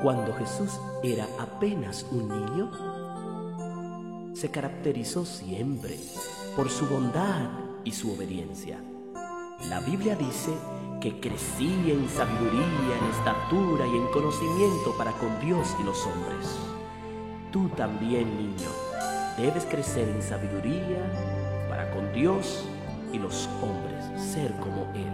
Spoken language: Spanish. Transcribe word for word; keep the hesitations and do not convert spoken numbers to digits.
Cuando Jesús era apenas un niño, se caracterizó siempre por su bondad y su obediencia. La Biblia dice que crecía en sabiduría, en estatura y en conocimiento para con Dios y los hombres. Tú también, niño, debes crecer en sabiduría para con Dios y los hombres, ser como Él.